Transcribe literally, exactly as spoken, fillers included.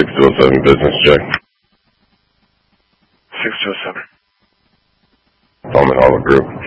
two oh seven business check. six two oh seven. Tom and Harbor Group.